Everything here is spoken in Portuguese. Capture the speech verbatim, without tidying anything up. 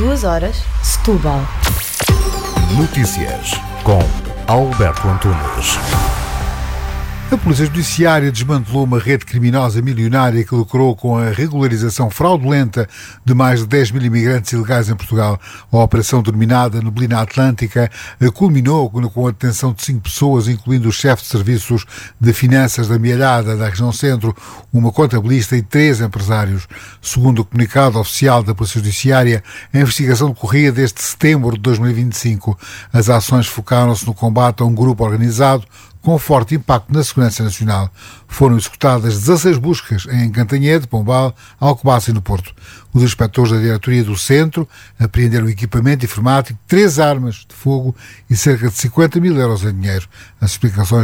duas horas, Setúbal. Notícias com Alberto Antunes. A Polícia Judiciária desmantelou uma rede criminosa milionária que lucrou com a regularização fraudulenta de mais de dez mil imigrantes ilegais em Portugal. A operação, denominada Neblina Atlântica, culminou com a detenção de cinco pessoas, incluindo o chefe de serviços de finanças da Amealhada, da região centro, uma contabilista e três empresários. Segundo o comunicado oficial da Polícia Judiciária, a investigação decorria desde setembro de dois mil e vinte e cinco. As ações focaram-se no combate a um grupo organizado com forte impacto na segurança nacional. Foram executadas dezasseis buscas em Cantanhede, Pombal, Alcobaça e no Porto. Os inspectores da diretoria do centro apreenderam equipamento informático, três armas de fogo e cerca de cinquenta mil euros em dinheiro. As explicações